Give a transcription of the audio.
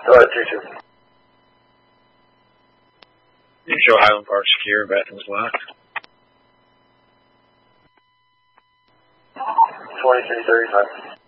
Go ahead, 2-2. You show Highland Park secure, bathrooms locked. 2335.